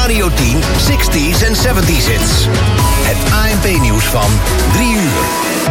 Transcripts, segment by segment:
Radio 10 60s en 70s hits. Het ANP-nieuws van 3 uur.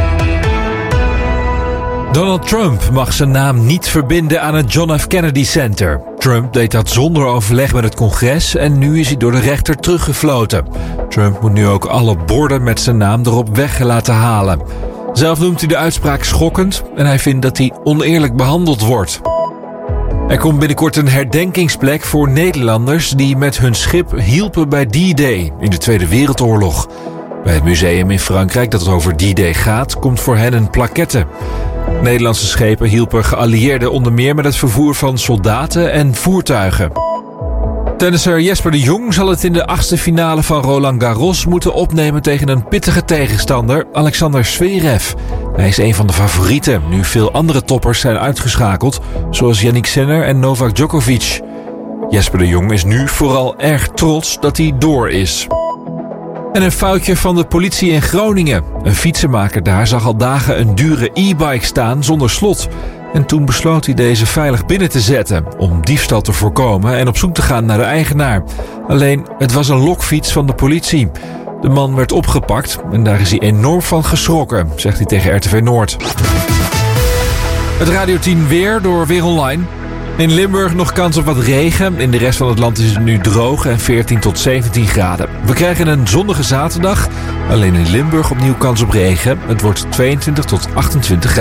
Donald Trump mag zijn naam niet verbinden aan het John F. Kennedy Center. Trump deed dat zonder overleg met het congres en nu is hij door de rechter teruggefloten. Trump moet nu ook alle borden met zijn naam erop weg laten halen. Zelf noemt hij de uitspraak schokkend en hij vindt dat hij oneerlijk behandeld wordt. Er komt binnenkort een herdenkingsplek voor Nederlanders die met hun schip hielpen bij D-Day in de Tweede Wereldoorlog. Bij het museum in Frankrijk dat over D-Day gaat, komt voor hen een plaquette. Nederlandse schepen hielpen geallieerden onder meer met het vervoer van soldaten en voertuigen. Tennisser Jesper de Jong zal het in de 8e finale van Roland Garros moeten opnemen tegen een pittige tegenstander, Alexander Zverev. Hij is een van de favorieten, nu veel andere toppers zijn uitgeschakeld, zoals Yannick Sinner en Novak Djokovic. Jesper de Jong is nu vooral erg trots dat hij door is. En een foutje van de politie in Groningen. Een fietsenmaker daar zag al dagen een dure e-bike staan zonder slot. En toen besloot hij deze veilig binnen te zetten om diefstal te voorkomen en op zoek te gaan naar de eigenaar. Alleen, het was een lokfiets van de politie. De man werd opgepakt en daar is hij enorm van geschrokken, zegt hij tegen RTV Noord. Het Radio 10 weer door Weer Online. In Limburg nog kans op wat regen. In de rest van het land is het nu droog en 14 tot 17 graden. We krijgen een zonnige zaterdag. Alleen in Limburg opnieuw kans op regen. Het wordt 22 tot 28 graden.